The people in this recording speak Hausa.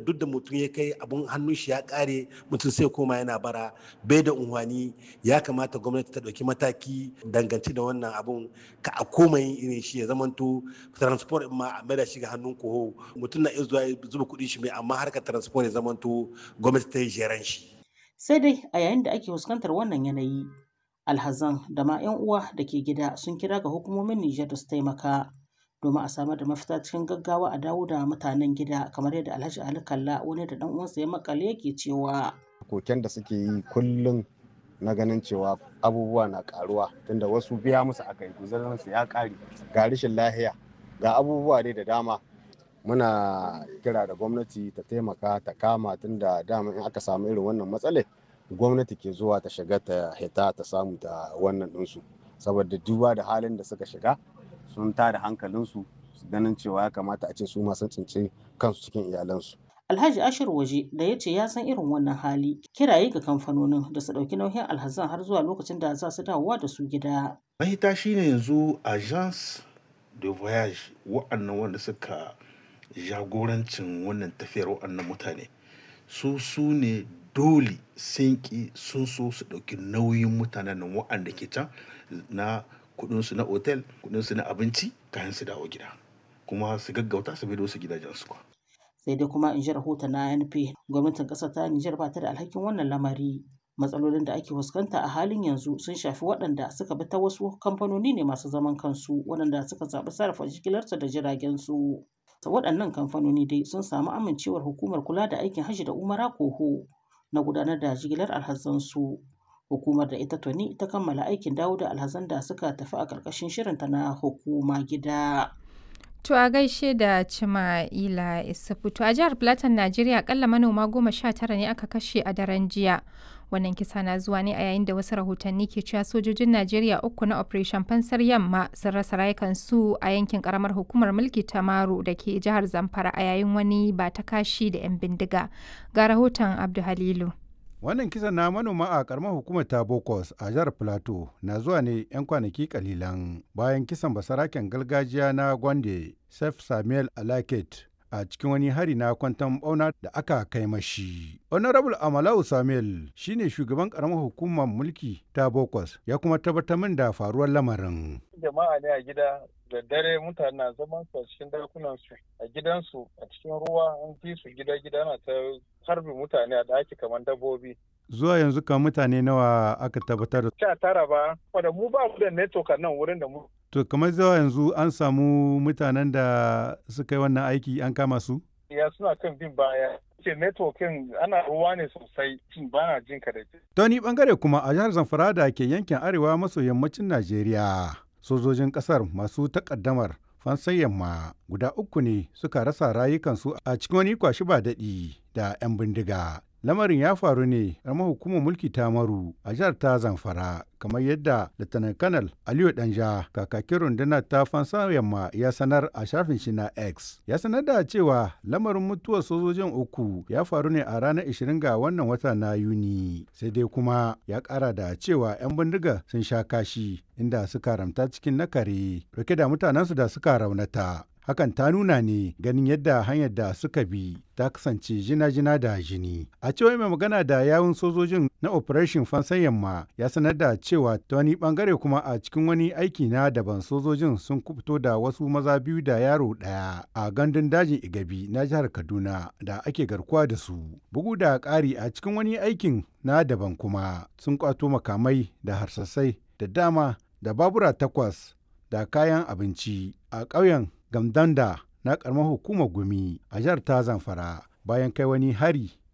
duk da mutum ya kai abun hannun shi ya kare mutum sai koma yana bara bai da unhwani. Ya kamata gwamnati ta ɗauki mataki dangance da wannan abun ka a koma yin irin shi ya zamanto transport ma a maida shi ga hannun koho mutum na iya zuwa zuba kuɗin shi mai amma harkar transport ya zamanto gwamnati ta yi jeran shi. Sai dai a yayin da ake fuskantar wannan yanayi, alhazan da ma 'yan uwa da ke gida sun kira ga hukumomin Nijar da su taimaka domin a samar da mafita cikin gaggawa a dawo da mutanen gida kamar yadda Alhaji Ali Kalla wani da ɗan uwansa ya makale yake cewa. Koken da suke yi kullum na ganin cewa abubuwa na karuwa tunda wasu biya musu aka yi guzarinsu ya kare ga rashin lahiya ga abubuwa dai da dama. Muna kira da gwamnati ta taimaka ta kama tunda dama in aka samu irin wannan matsalai gwamnati ke zuwa ta shiga ta hita ta samu ta wannan ɗinsu saboda duba da halin da suka shiga sun tada hankalinsu su ganin cewa ya kamata a ce su ma sun tsinci kansu cikin iyalansu. Alhaji Ashir Waje da ya ce ya san irin wannan hali kiraye ga kamfanonin da su ɗauki nauyin alhazan har zuwa lokacin da za su dawowa da su gida. Mahita shine yanzu agence de voyage wa'annan wanda suka jagorancin wannan tafiyar wa'annan mutane su ne dole sun ki sun so su ɗauki nauyin mutanen nan wa'anda ke can na kudinsu na otel kudinsu na abinci kayan su dawo gida kuma su gaggauta su bido su gidajensu kwa. Sai dai kuma in ji rahoton na ANP gwamnatin ƙasar ta Nijar ba ta da alhakin wannan lamari. Matsalolin da ake fuskanta a halin yanzu sun shafi waɗanda suka bi ta wasu kamfanoni ne masu zaman kansu waɗanda suka zaɓi sarrafa jigilarsu da jiragen su. Waɗannan kamfanoni dai sun samu amincewar hukumar kula da aikin hajji da umara koho na gudanar da jigilar alhazansu. Hukumar da ita tuni ta kammala aikin dawo da alhazan da suka tafi a ƙarƙashin shirinta na hukuma gida. To a gaishe da Cima'ila Isufu. To a jihar Plateau, Najeriya akalla manoma 19 ne aka kashe a daren jiya. Wannan kisa na zuwa ne a yayin da wasu rahotanni ke cewa sojojin Najeriya 3 na Operation Fansar Yamma sun rasa rayukansu a yankin karamar hukumar mulki ta Maru da ke jihar Zamfara a yayin wani ba ta kashi da 'yan bindiga. Ga rahoton Abdu Halilu. Wannan kisan na manoma a karamar hukumar ta Bokos a jihar Plateau na zuwa ne 'yan kwanaki kalilan bayan kisan basaraken gargajiya na Gwande, Sef Samuel Alaket a cikin wani hari na kwantan bauna da aka kai mashi. Honorable Amalau Samuel shine shugaban karamar hukumar mulki ta Bokos ya kuma tabbatar min da faruwar lamarin. Jama'a ne a gida da dare mutane na zaman su a cikin dakunansu a gidansu a cikin ruwa an fi su gida na ta harbi mutane a daki kamar dabbobi. Zuwa yanzu kan mutane nawa aka tabbatar da? 19 ba, wadda mu ba mu da network a nan wurin da mu. To kamar zuwa yanzu an samu mutanen da suka yi wannan aiki an kama su? Ya suna kan bin baya. Ce networking ana ruwa ne sosai ba na jin ka da ce. Ta wani bangare kuma a jihar Zamfara da ke yankin arewa maso yammacin Najeriya. Sojojin kasar masu takaddamar fansan yamma guda 3 ne suka rasa rayukansu a cikin wani kwashi ba daɗi da 'yan bindiga. Lamarin ya faru ne a hukumar mulki ta Maru a jihar ta Zamfara kamar yadda Lieutenant Colonel Aliyu Danja kakakin rundunar ta fansan yamma ya sanar a shafin shi na X. Ya sanar da cewa lamarin mutuwar sojojin 3 ya faru ne a ranar 20 ga wannan wata na Yuni. Sai dai kuma ya ƙara da cewa 'yan bindiga sun sha kashi inda suka ramta cikin nakare rike da mutanensu da suka raunata. Hakan ta nuna ne ganin yadda hanyar da suka bi ta kasance jina-jina da jini. A cewa mai magana da yawun sojojin na Operation Fansan Yamma ya sanar da cewa ta wani bangare kuma a cikin wani aiki na daban sojojin sun kubuto da wasu maza 2 da yaro 1 a gandun dajin Igabi na jihar Kaduna da ake garkuwa da su. Bugu da ƙari a cikin wani aikin na daban kuma sun kwato makamai da harsasai da dama da babura 8 da kayan abinci a ƙauyen Gamdanda na ƙaramar hukumar Gumi a jihar ta Zamfara bayan kai wani hari